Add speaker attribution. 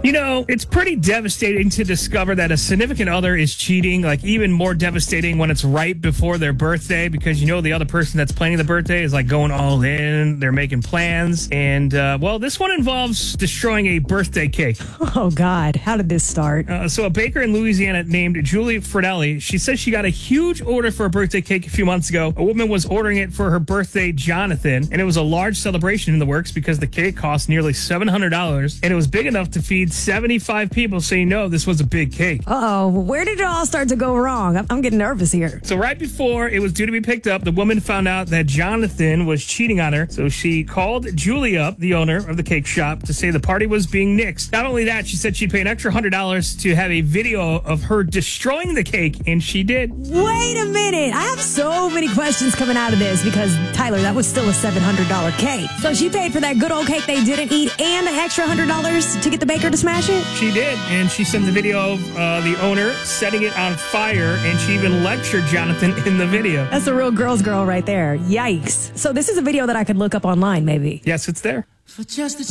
Speaker 1: You know, it's pretty devastating to discover that a significant other is cheating, like even more devastating when it's right before their birthday, because you know the other person that's planning the birthday is like going all in, they're making plans, and well, this one involves destroying a birthday cake.
Speaker 2: Oh, God. How did this start?
Speaker 1: So a baker in Louisiana named Julie Fridelli, she says she got a huge order for a birthday cake a few months ago. A woman was ordering it for her birthday, Jonathan, and it was a large celebration in the works because the cake cost nearly $700, and it was big enough to feed 75 people, so you know this was a big cake.
Speaker 2: Uh-oh. Where did it all start to go wrong? I'm getting nervous here.
Speaker 1: So right before it was due to be picked up, the woman found out that Jonathan was cheating on her, so she called Julie up, the owner of the cake shop, to say the party was being nixed. Not only that, she said she'd pay an extra $100 to have a video of her destroying the cake, and she did.
Speaker 2: Wait a minute. I have so many questions coming out of this because, Tyler, that was still a $700 cake. So she paid for that good old cake they didn't eat and an extra $100 to get the baker to smash it?
Speaker 1: She did, and she sent the video of the owner setting it on fire, and she even lectured Jonathan in the video.
Speaker 2: That's a real girl's girl right there. Yikes. So this is a video that I could look up online, maybe.
Speaker 1: Yes, it's there.
Speaker 3: For just the